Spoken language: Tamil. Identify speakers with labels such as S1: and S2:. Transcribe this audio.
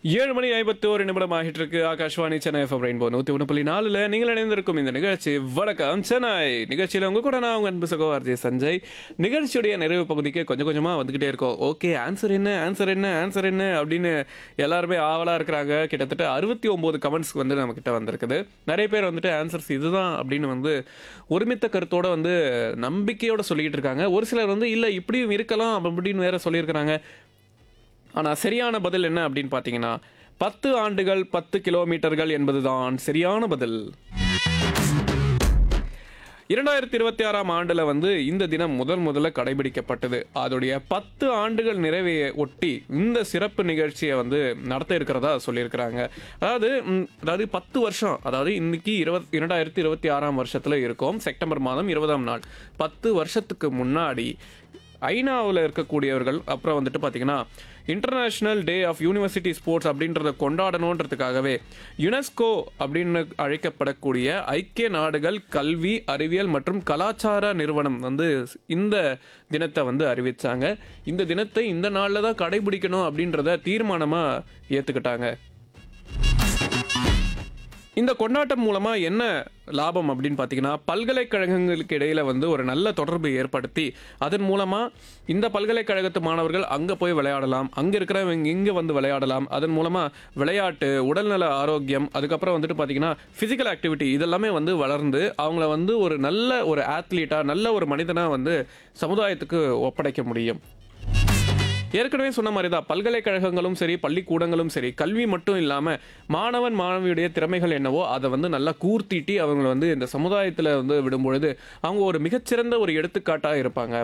S1: 7:51 ஆகிட்டு இருக்கு. ஆகாஷ்வாணி சென்னை எஃப்எம் ரெயின்போ 101.4 நீங்கள் இணைந்திருக்கும் இந்த நிகழ்ச்சி வணக்கம் சென்னை நிகழ்ச்சியில் உங்க கூட நான் உங்க அன்பு சகோதரி சஞ்சய். நிகழ்ச்சியுடைய நிறைவு பகுதிக்கு கொஞ்சம் கொஞ்சமாக வந்துகிட்டே இருக்கோம். ஓகே, ஆன்சர் என்ன ஆன்சர் என்ன ஆன்சர் என்ன அப்படின்னு எல்லாருமே ஆவலாக இருக்கிறாங்க. கிட்டத்தட்ட 69 கமெண்ட்ஸ் வந்து நம்ம கிட்ட வந்திருக்குது. நிறைய பேர் வந்துட்டு ஆன்சர்ஸ் இதுதான் அப்படின்னு வந்து ஒருமித்த கருத்தோட வந்து நம்பிக்கையோட சொல்லிக்கிட்டு இருக்காங்க. ஒரு சிலர் வந்து இல்லை இப்படியும் இருக்கலாம் அப்படின்னு வேற சொல்லியிருக்கிறாங்க. ஆனால் சரியான பதில் என்ன அப்படின்னு பார்த்தீங்கன்னா 10 ஆண்டுகள் 10 கிலோமீட்டர்கள் என்பதுதான் சரியான பதில். 2026ஆம் ஆண்டில் வந்து இந்த தினம் முதல்ல கடைபிடிக்கப்பட்டது. அதோடைய 10 ஆண்டுகள் நிறைவையை ஒட்டி இந்த சிறப்பு நிகழ்ச்சியை வந்து நடத்த இருக்கிறதா சொல்லியிருக்கிறாங்க. அதாவது 10 வருஷம், அதாவது இன்னைக்கு 2026ஆம் வருஷத்தில் இருக்கோம். செப்டம்பர் மாதம் 20ஆம் நாள். 10 வருஷத்துக்கு முன்னாடி ஐநாவில் இருக்கக்கூடியவர்கள் அப்புறம் வந்துட்டு பார்த்தீங்கன்னா international day of university sports அப்படின்றத கொண்டாடணுன்றதுக்காகவே யுனெஸ்கோ அப்படின்னு அழைக்கப்படக்கூடிய ஐக்கிய நாடுகள் கல்வி அறிவியல் மற்றும் கலாச்சார நிறுவனம் வந்து இந்த தினத்தை வந்து அறிவித்தாங்க. இந்த தினத்தை இந்த நாளில் தான் கடைபிடிக்கணும் அப்படின்றத தீர்மானமாக ஏற்றுக்கிட்டாங்க. இந்த கொண்டாட்டம் மூலமாக என்ன லாபம் அப்படின்னு பார்த்தீங்கன்னா பல்கலைக்கழகங்களுக்கு இடையில் வந்து ஒரு நல்ல தொடர்பு ஏற்படுத்தி அதன் மூலமாக இந்த பல்கலைக்கழகத்து மாணவர்கள் அங்கே போய் விளையாடலாம், அங்கே இருக்கிறவங்க இங்கே வந்து விளையாடலாம். அதன் மூலமாக விளையாட்டு, உடல்நல ஆரோக்கியம், அதுக்கப்புறம் வந்துட்டு பார்த்தீங்கன்னா ஃபிசிக்கல் ஆக்டிவிட்டி இதெல்லாமே வந்து வளர்ந்து அவங்கள வந்து ஒரு நல்ல ஒரு ஆத்லீட்டாக நல்ல ஒரு மனிதனாக வந்து சமுதாயத்துக்கு ஒப்படைக்க முடியும். ஏற்கனவே சொன்ன மாதிரி தான் பல்கலைக்கழகங்களும் சரி பள்ளிக்கூடங்களும் சரி கல்வி மட்டும் இல்லாமல் மாணவன் மாணவியுடைய திறமைகள் என்னவோ அதை வந்து நல்லா கூர்த்திட்டி அவங்களை வந்து இந்த சமுதாயத்தில் வந்து விடும்பொழுது அவங்க ஒரு மிகச்சிறந்த ஒரு எடுத்துக்காட்டாக இருப்பாங்க.